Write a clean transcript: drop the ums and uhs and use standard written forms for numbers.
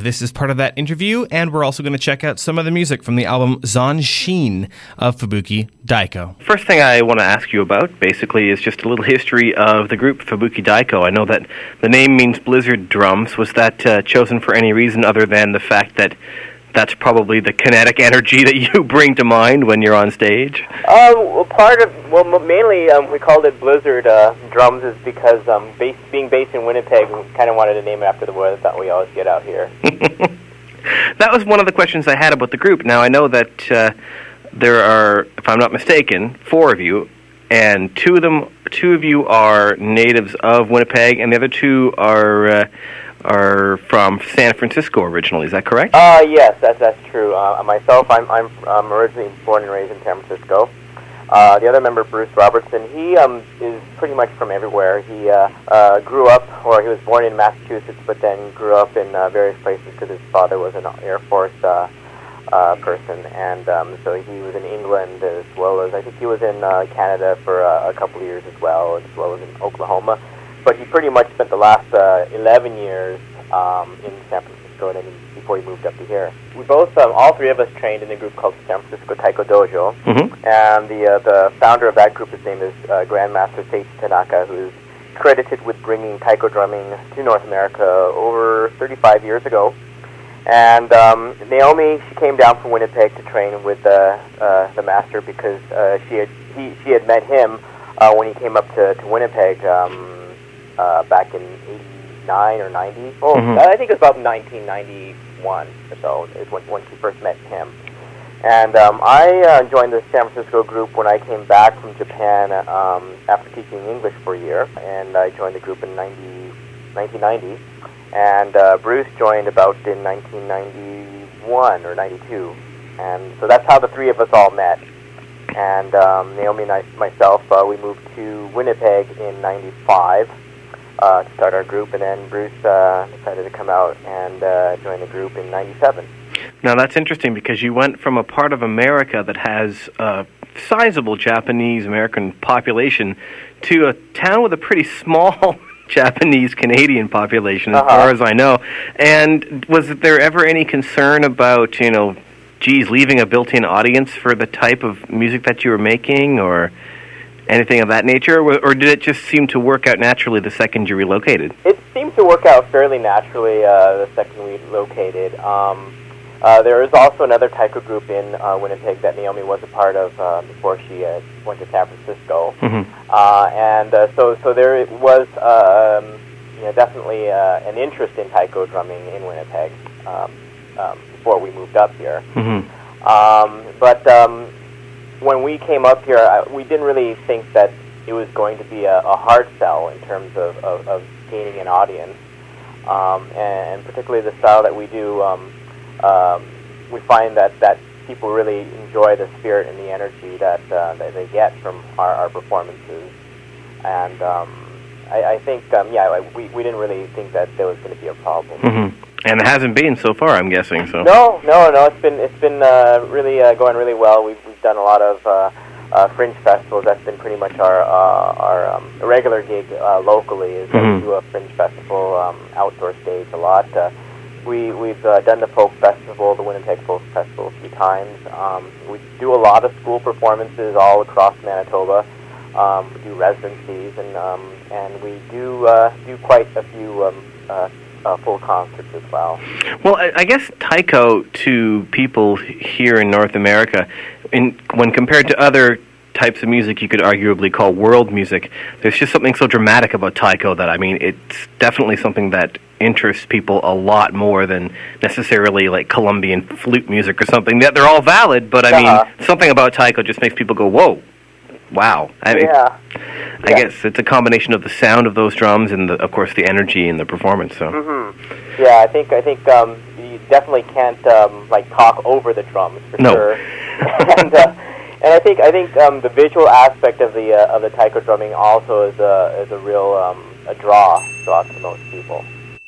This is part of that interview, and we're also going to check out some of the music from the album Zanshin of Fubuki Daiko. First thing I want to ask you about, basically, is just a little history of the group Fubuki Daiko. I know that the name means blizzard drums. Was that chosen for any reason other than the fact that that's probably the kinetic energy that you bring to mind when you're on stage? Mainly we called it Blizzard drums is because being based in Winnipeg, we kind of wanted to name it after the weather that we always get out here. That was one of the questions I had about the group. Now, I know that there are, if I'm not mistaken, 4 of you, and two of you are natives of Winnipeg, and the other 2 are from San Francisco originally. Is that correct? Yes, that's true. Myself, I'm originally born and raised in San Francisco. The other member, Bruce Robertson, he is pretty much from everywhere. He grew up, or he was born in Massachusetts, but then grew up in various places because his father was an Air Force person, and so he was in England as well as, I think he was in Canada for a couple of years as well as in Oklahoma. But he pretty much spent the last 11 years in San Francisco, and then before he moved up to here. We both, all 3 of us, trained in a group called San Francisco Taiko Dojo, and the founder of that group, his name is Grandmaster Seiichi Tanaka, who's credited with bringing taiko drumming to North America over 35 years ago. And Naomi, she came down from Winnipeg to train with the master because she had met him when he came up to Winnipeg. Back in 89 or 90. I think it was about 1991 or so is when she first met him. And I joined the San Francisco group when I came back from Japan after teaching English for a year, and I joined the group in 1990. And Bruce joined about in 1991 or 92. And so that's how the 3 of us all met. And Naomi and myself, we moved to Winnipeg in 95. To start our group, and then Bruce decided to come out and join the group in 97. Now that's interesting because you went from a part of America that has a sizable Japanese-American population to a town with a pretty small Japanese-Canadian population, as far as I know. And was there ever any concern about, leaving a built-in audience for the type of music that you were making, or anything of that nature, or did it just seem to work out naturally the second you relocated? It seemed to work out fairly naturally the second we relocated. There is also another taiko group in Winnipeg that Naomi was a part of before she went to San Francisco. And so there was definitely an interest in taiko drumming in Winnipeg before we moved up here. When we came up here, we didn't really think that it was going to be a hard sell in terms of gaining an audience, and particularly the style that we do. We find that people really enjoy the spirit and the energy that they get from our performances, and I think we didn't really think that there was going to be a problem. And it hasn't been so far, I'm guessing. So no. It's been really going really well. We've done a lot of fringe festivals. That's been pretty much our regular gig locally. Is we do a fringe festival outdoor stage a lot. We've done the folk festival, the Winnipeg Folk Festival, a few times. We do a lot of school performances all across Manitoba. We do residencies, and we do quite a few full concerts as well. Well, I guess taiko to people here in North America, when compared to other types of music you could arguably call world music, there's just something so dramatic about taiko that, it's definitely something that interests people a lot more than necessarily like Colombian flute music or something. They're all valid, but something about taiko just makes people go, whoa. Wow. I guess it's a combination of the sound of those drums and, of course, the energy in the performance. So. Yeah, I think you definitely can't talk over the drums for sure. And I think the visual aspect of the taiko drumming also is a real a draw to most people.